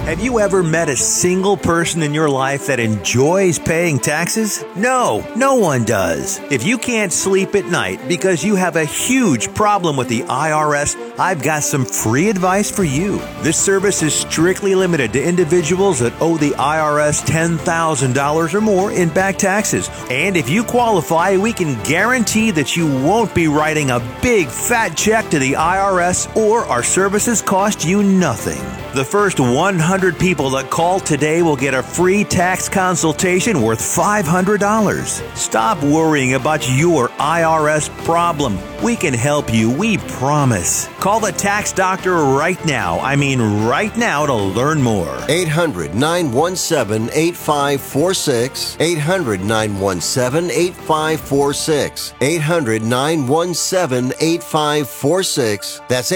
Have you ever met a single person in your life that enjoys paying taxes? No, no one does. If you can't sleep at night because you have a huge problem with the IRS, I've got some free advice for you. This service is strictly limited to individuals that owe the IRS $10,000 or more in back taxes. And if you qualify, we can guarantee that you won't be writing a big fat check to the IRS, or our services cost you nothing. The first 100 people that call today will get a free tax consultation worth $500. Stop worrying about your IRS problem. We can help you, we promise. Call the tax doctor right now. I mean right now, to learn more. 800-917-8546. 800-917-8546. 800-917-8546. That's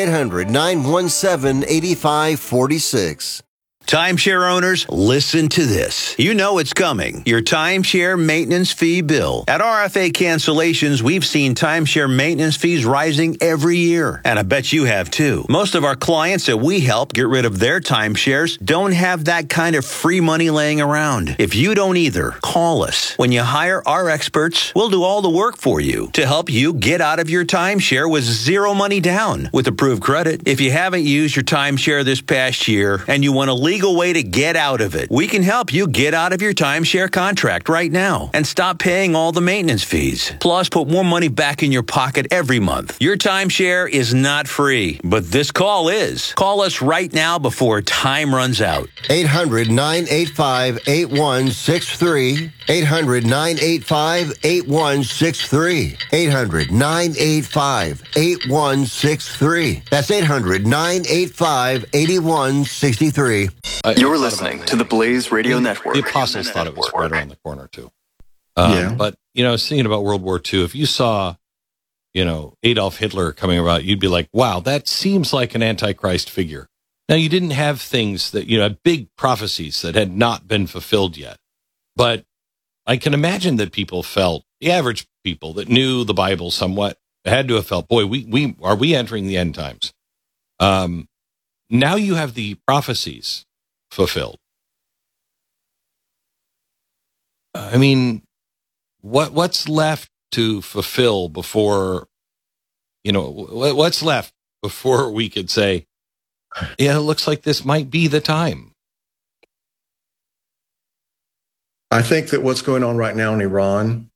800-917-8546. Timeshare owners, listen to this. You know it's coming. Your timeshare maintenance fee bill. At RFA Cancellations, we've seen timeshare maintenance fees rising every year. And I bet you have too. Most of our clients that we help get rid of their timeshares don't have that kind of free money laying around. If you don't either, call us. When you hire our experts, we'll do all the work for you to help you get out of your timeshare with zero money down with approved credit. If you haven't used your timeshare this past year and you want a legal way to get out of it, we can help you get out of your timeshare contract right now and stop paying all the maintenance fees. Plus, put more money back in your pocket every month. Your timeshare is not free, but this call is. Call us right now before time runs out. 800-985-8163. 800-985-8163. 800-985-8163. That's 800-985-8163. You're listening to the Blaze Radio Network. The apostles thought it was right around the corner, too. But, I was thinking about World War II. If you saw, Adolf Hitler coming about, you'd be like, wow, that seems like an Antichrist figure. Now, you didn't have things that, big prophecies that had not been fulfilled yet. But I can imagine that people felt, the average people that knew the Bible somewhat, had to have felt, boy, we are we entering the end times? Now you have the prophecies fulfilled. I mean, what's left to fulfill before, what's left before we could say, yeah, it looks like this might be the time? I think that what's going on right now in Iran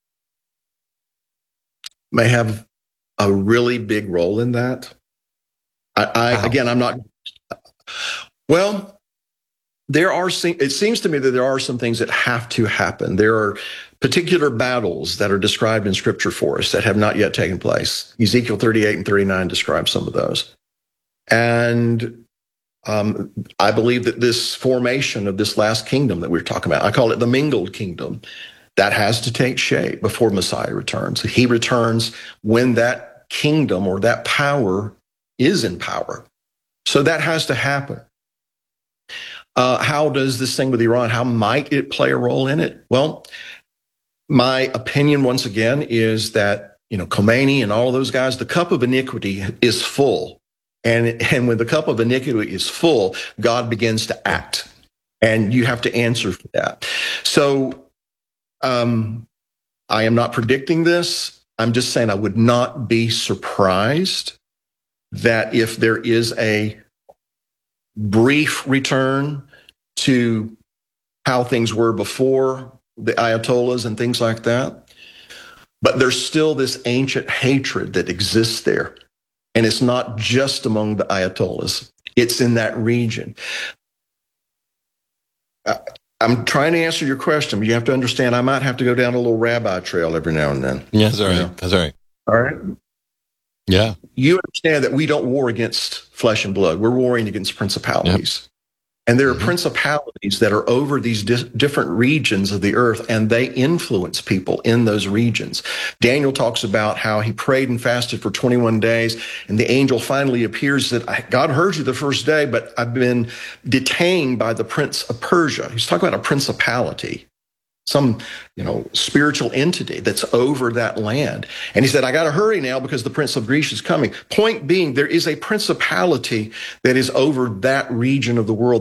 may have a really big role in that. Again, I'm not. Well, it seems to me that there are some things that have to happen. There are particular battles that are described in Scripture for us that have not yet taken place. Ezekiel 38 and 39 describe some of those. And I believe that this formation of this last kingdom that we're talking about, I call it the mingled kingdom, that has to take shape before Messiah returns. He returns when that kingdom or that power is in power. So that has to happen. How does this thing with Iran, how might it play a role in it? Well, my opinion, once again, is that, Khomeini and all of those guys, the cup of iniquity is full. And when the cup of iniquity is full, God begins to act. And you have to answer for that. So I am not predicting this. I'm just saying I would not be surprised that if there is a brief return to how things were before the Ayatollahs and things like that, but there's still this ancient hatred that exists there. And it's not just among the Ayatollahs. It's in that region. I'm trying to answer your question, but you have to understand I might have to go down a little rabbi trail every now and then. Yeah, that's all right. That's all right. All right? Yeah. You understand that we don't war against flesh and blood. We're warring against principalities. Yep. And there are principalities that are over these different regions of the earth, and they influence people in those regions. Daniel talks about how he prayed and fasted for 21 days, and the angel finally appears that God heard you the first day, but I've been detained by the prince of Persia. He's talking about a principality, some, spiritual entity that's over that land. And he said, I got to hurry now because the prince of Greece is coming. Point being, there is a principality that is over that region of the world